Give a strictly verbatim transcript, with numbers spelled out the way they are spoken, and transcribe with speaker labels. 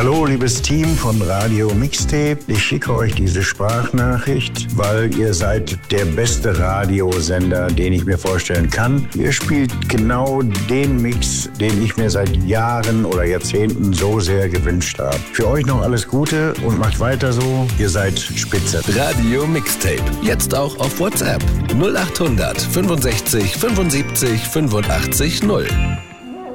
Speaker 1: Hallo, liebes Team von Radio Mixtape. Ich schicke euch diese Sprachnachricht, weil ihr seid der beste Radiosender, den ich mir vorstellen kann. Ihr spielt genau den Mix, den ich mir seit Jahren oder Jahrzehnten so sehr gewünscht habe. Für euch noch alles Gute und macht weiter so. Ihr seid spitze.
Speaker 2: Radio Mixtape. Jetzt auch auf WhatsApp. null acht hundert fünfundsechzig fünfundsiebzig fünfundachtzig null.